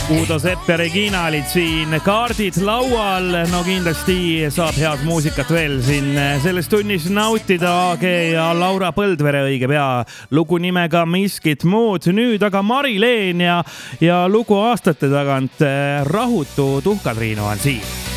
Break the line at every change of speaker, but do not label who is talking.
Uudo Sepp ja Regina olid siin, kaardid laual, no kindlasti saab head muusikat veel siin selles tunnis nautida. AG ja Laura Põldvere õige pea lugu nimega Miskit muud. Nüüd aga Mari-Leen ja lugu aastate tagant Rahutu Tuhkatriinu on siin.